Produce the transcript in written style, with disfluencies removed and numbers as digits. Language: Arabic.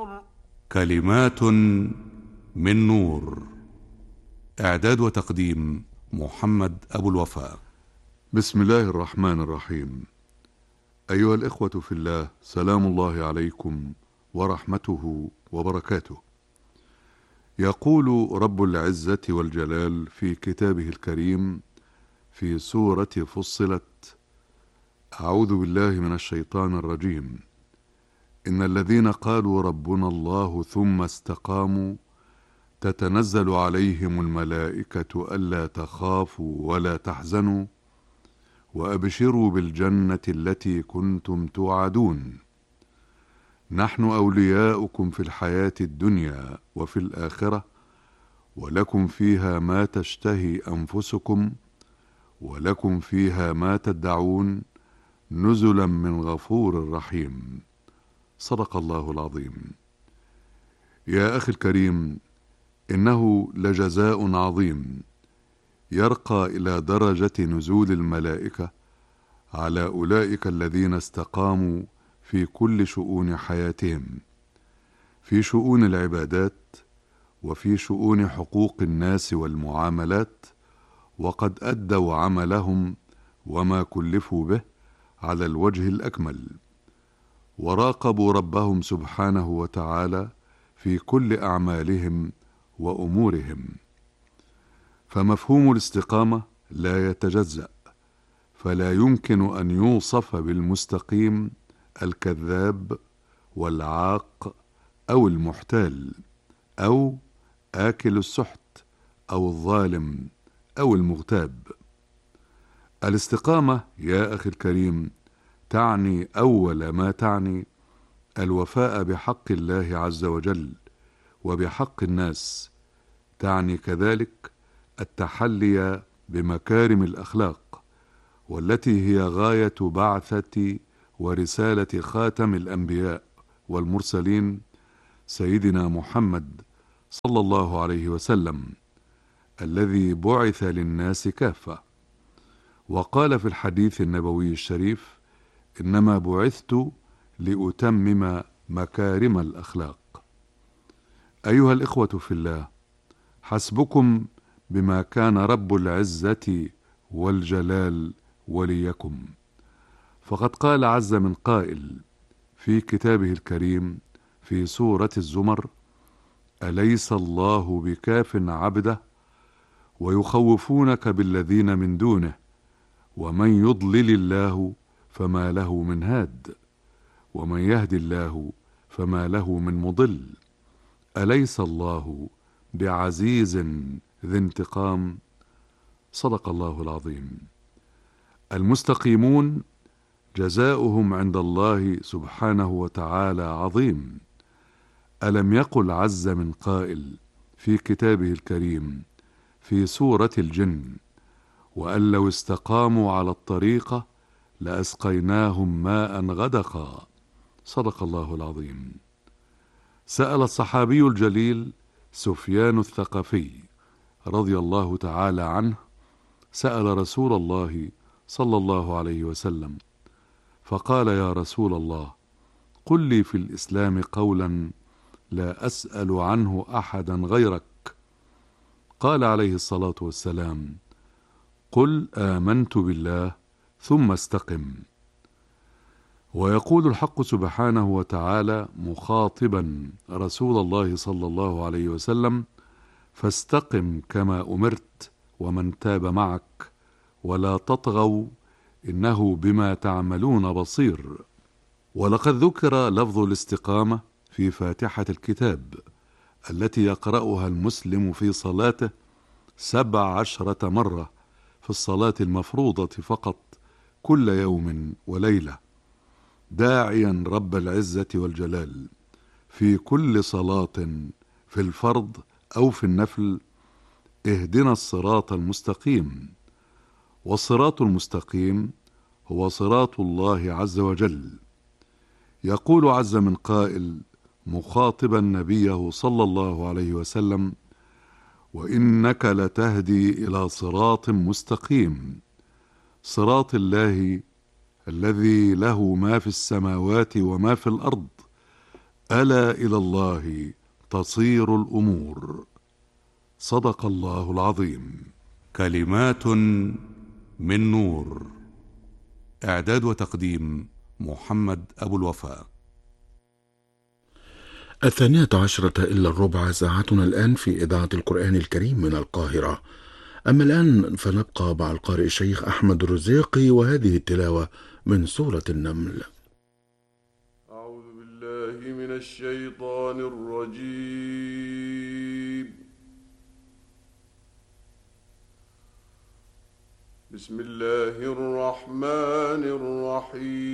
كلمات من نور. إعداد وتقديم محمد أبو الوفاء. بسم الله الرحمن الرحيم. أيها الإخوة في الله، سلام الله عليكم ورحمته وبركاته. يقول رب العزة والجلال في كتابه الكريم في سورة فصلت: أعوذ بالله من الشيطان الرجيم. إن الذين قالوا ربنا الله ثم استقاموا تتنزل عليهم الملائكة ألا تخافوا ولا تحزنوا وأبشروا بالجنة التي كنتم توعدون. نحن أولياؤكم في الحياة الدنيا وفي الآخرة، ولكم فيها ما تشتهي أنفسكم ولكم فيها ما تدعون، نزلا من غفور رحيم. صدق الله العظيم. يا أخي الكريم، إنه لجزاء عظيم يرقى إلى درجة نزول الملائكة على أولئك الذين استقاموا في كل شؤون حياتهم، في شؤون العبادات وفي شؤون حقوق الناس والمعاملات، وقد أدوا عملهم وما كلفوا به على الوجه الأكمل، وراقبوا ربهم سبحانه وتعالى في كل أعمالهم وأمورهم. فمفهوم الاستقامة لا يتجزأ، فلا يمكن أن يوصف بالمستقيم الكذاب والعاق أو المحتال أو آكل السحت أو الظالم أو المغتاب. الاستقامة يا أخي الكريم تعني أول ما تعني الوفاء بحق الله عز وجل وبحق الناس، تعني كذلك التحلي بمكارم الأخلاق، والتي هي غاية بعثة ورسالة خاتم الأنبياء والمرسلين سيدنا محمد صلى الله عليه وسلم، الذي بعث للناس كافة. وقال في الحديث النبوي الشريف: إنما بعثت لأتمم مكارم الأخلاق. أيها الإخوة في الله، حسبكم بما كان رب العزة والجلال وليكم. فقد قال عز من قائل في كتابه الكريم في سورة الزمر: أليس الله بكاف عبده ويخوفونك بالذين من دونه ومن يضلل الله فما له من هاد ومن يهدي الله فما له من مضل أليس الله بعزيز ذي انتقام. صدق الله العظيم. المستقيمون جزاؤهم عند الله سبحانه وتعالى عظيم. ألم يقل عز من قائل في كتابه الكريم في سورة الجن: وأن لو استقاموا على الطريقة لأسقيناهم ماء غدقا. صدق الله العظيم. سأل الصحابي الجليل سفيان الثقفي رضي الله تعالى عنه، سأل رسول الله صلى الله عليه وسلم فقال: يا رسول الله، قل لي في الإسلام قولا لا أسأل عنه أحدا غيرك. قال عليه الصلاة والسلام: قل آمنت بالله ثم استقم. ويقول الحق سبحانه وتعالى مخاطبا رسول الله صلى الله عليه وسلم: فاستقم كما أمرت ومن تاب معك ولا تطغوا إنه بما تعملون بصير. ولقد ذكر لفظ الاستقامة في فاتحة الكتاب التي يقرأها المسلم في صلاته 17 مرة في الصلاة المفروضة فقط كل يوم وليلة، داعيا رب العزة والجلال في كل صلاة في الفرض أو في النفل: اهدنا الصراط المستقيم. والصراط المستقيم هو صراط الله عز وجل. يقول عز من قائل مخاطبا نبيه صلى الله عليه وسلم: وإنك لتهدي إلى صراط مستقيم. صراط الله الذي له ما في السماوات وما في الأرض، ألا إلى الله تصير الأمور. صدق الله العظيم. كلمات من نور. إعداد وتقديم محمد أبو الوفاء. 12:10 إلا الربع، ساعتنا الآن في إذاعة القرآن الكريم من القاهرة. أما الآن فنبقى مع القارئ الشيخ أحمد الرزاقي وهذه التلاوة من سورة النمل. أعوذ بالله من الشيطان الرجيم. بسم الله الرحمن الرحيم.